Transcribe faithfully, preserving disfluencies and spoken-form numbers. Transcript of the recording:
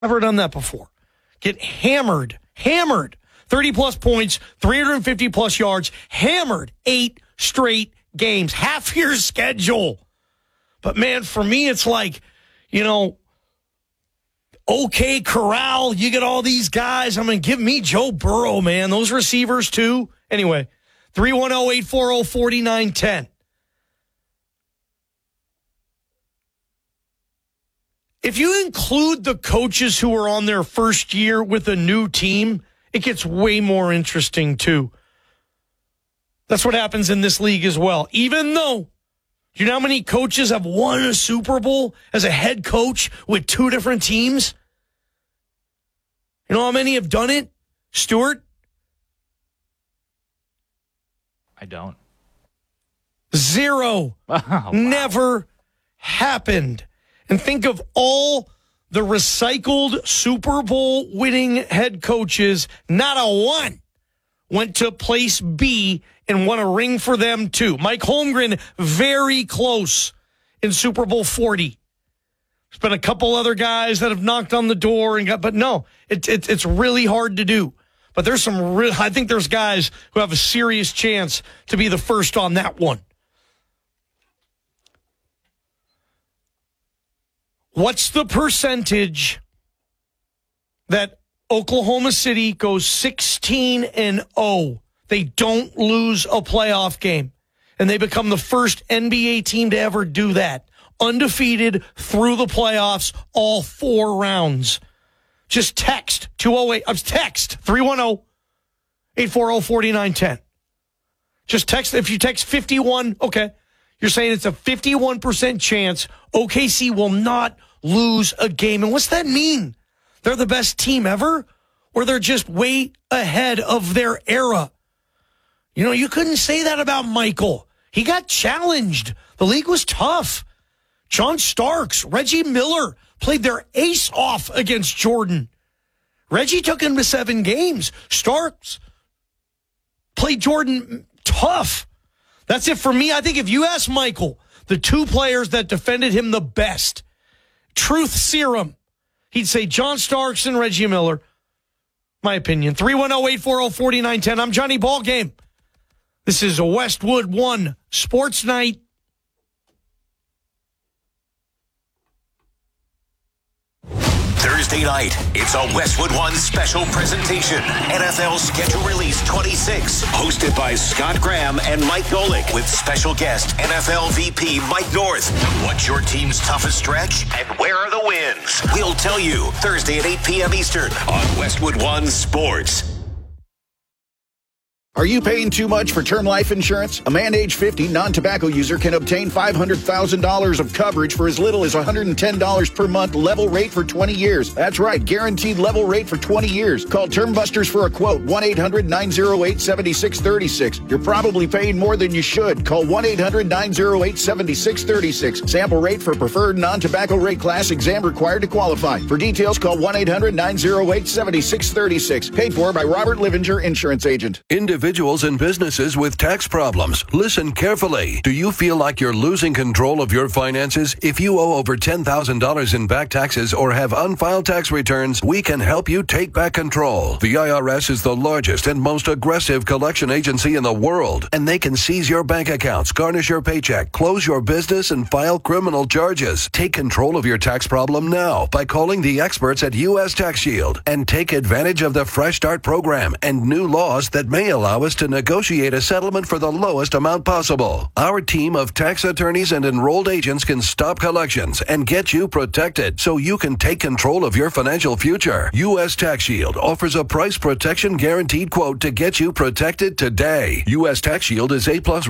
Never done that before. Get hammered, hammered. thirty-plus points, three hundred fifty-plus yards, hammered eight straight games. Half your schedule. But, man, for me, it's like, you know, okay, Corral, you get all these guys. I'm going to give me Joe Burrow, man. Those receivers, too. Anyway, three one zero, eight four zero, four nine one zero. If you include the coaches who are on their first year with a new team, it gets way more interesting, too. That's what happens in this league as well. Even though, do you know how many coaches have won a Super Bowl as a head coach with two different teams? You know how many have done it, Stuart? I don't. Zero. Oh, wow. Never happened. And think of all the recycled Super Bowl winning head coaches. Not a one went to place B and won a ring for them too. Mike Holmgren, very close in Super Bowl forty. There's been a couple other guys that have knocked on the door and got, but no, it, it, it's really hard to do. But there's some real, I think there's guys who have a serious chance to be the first on that one. What's the percentage that Oklahoma City goes sixteen and oh? They don't lose a playoff game, and they become the first N B A team to ever do that. Undefeated through the playoffs, all four rounds. Just text two oh eight. I'm text three one zero, eight four zero, four nine one zero. Just text. If you text fifty-one, okay. You're saying it's a fifty-one percent chance O K C will not lose a game. And what's that mean? They're the best team ever? Or they're just way ahead of their era? You know, you couldn't say that about Michael. He got challenged. The league was tough. John Starks, Reggie Miller played their ace off against Jordan. Reggie took him to seven games. Starks played Jordan tough. That's it for me. I think if you ask Michael, the two players that defended him the best, truth serum, he'd say John Starks and Reggie Miller. My opinion. three one zero, eight four zero, four nine one zero. I'm Johnny Ballgame. This is a Westwood One Sports Night. Thursday night, it's a Westwood One special presentation. N F L Schedule Release twenty-six, hosted by Scott Graham and Mike Golick, with special guest N F L V P Mike North. What's your team's toughest stretch, and where are the wins? We'll tell you Thursday at eight p.m. Eastern on Westwood One Sports. Are you paying too much for term life insurance? A man age fifty, non-tobacco user can obtain five hundred thousand dollars of coverage for as little as one hundred ten dollars per month, level rate for twenty years. That's right, guaranteed level rate for twenty years. Call Term Busters for a quote, one eight hundred, nine oh eight, seven six three six. You're probably paying more than you should. Call one eight hundred, nine oh eight, seven six three six. Sample rate for preferred non-tobacco rate class, exam required to qualify. For details, call one eight hundred, nine oh eight, seven six three six. Paid for by Robert Livinger, Insurance Agent. Individuals and businesses with tax problems, listen carefully. Do you feel like you're losing control of your finances? If you owe over ten thousand dollars in back taxes or have unfiled tax returns, we can help you take back control. The I R S is the largest and most aggressive collection agency in the world, and they can seize your bank accounts, garnish your paycheck, close your business, and file criminal charges. Take control of your tax problem now by calling the experts at U S Tax Shield and take advantage of the Fresh Start program and new laws that may allow us to negotiate a settlement for the lowest amount possible. Our team of tax attorneys and enrolled agents can stop collections and get you protected so you can take control of your financial future. U S Tax Shield offers a price protection guaranteed quote to get you protected today. U S Tax Shield is A plus